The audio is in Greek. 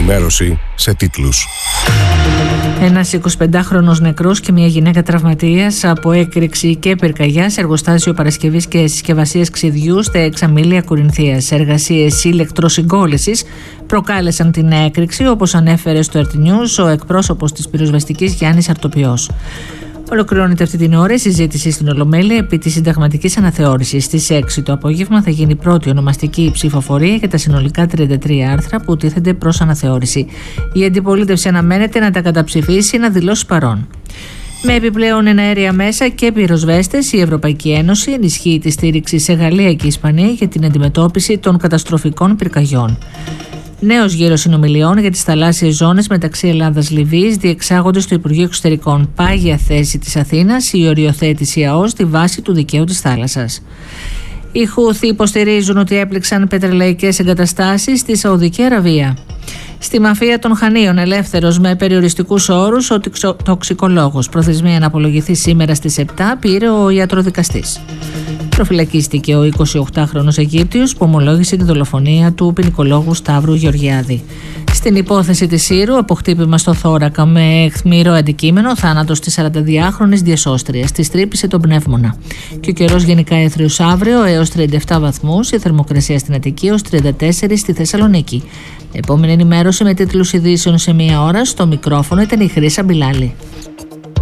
ενημέρωση σε τίτλους. Ένας 25χρονος νεκρός και μια γυναίκα τραυματίας από έκρηξη και πυρκαγιά σε εργοστάσιο παρασκευής και συσκευασίας ξυδιού στα Εξαμήλια Κορινθίας. Εργασίες ηλεκτροσυγκόλησης προκάλεσαν την έκρηξη, όπως ανέφερε στο RT News ο εκπρόσωπος της πυροσβεστικής Γιάννης Αρτοπιός. Ολοκληρώνεται αυτή την ώρα η συζήτηση στην Ολομέλεια επί της συνταγματικής αναθεώρησης. Στις 6 το απόγευμα θα γίνει πρώτη ονομαστική ψηφοφορία για τα συνολικά 33 άρθρα που τίθενται προς αναθεώρηση. Η αντιπολίτευση αναμένεται να τα καταψηφίσει, να δηλώσει παρόν. Με επιπλέον εναέρια μέσα και πυροσβέστες, η Ευρωπαϊκή Ένωση ενισχύει τη στήριξη σε Γαλλία και Ισπανία για την αντιμετώπιση των καταστροφικών πυρκαγιών. Νέος γύρος συνομιλιών για τις θαλάσσιες ζώνες μεταξύ Ελλάδας-Λιβύης διεξάγονται στο Υπουργείο Εξωτερικών. Πάγια θέση της Αθήνας η οριοθέτηση ΑΟΣ στη βάση του δικαίου της θάλασσας. Οι Χούθοι υποστηρίζουν ότι έπληξαν πετρελαϊκές εγκαταστάσεις στη Σαουδική Αραβία. Στη μαφία των Χανίων, ελεύθερος με περιοριστικούς όρους ο τοξικολόγος. Προθεσμία να απολογηθεί σήμερα στις 7, πήρε ο ιατροδικαστής. Προφυλακίστηκε ο 28χρονος Αιγύπτιος που ομολόγησε τη δολοφονία του ποινικολόγου Σταύρου Γεωργιάδη. Στην υπόθεση της Σύρου, αποκτύπημα στο θώρακα με αιχμηρό αντικείμενο, θάνατος της 42χρονης διασώστριας. Της τρύπησε τον πνεύμονα. Και ο καιρός γενικά έθριος αύριο έως 37 βαθμούς, η θερμοκρασία στην Αττική έως 34 στη Θεσσαλονίκη. Επόμενη ενημέρωση με τίτλους ειδήσεων σε μία ώρα. Στο μικρόφωνο ήταν η Χρύσα Μπιλάλη.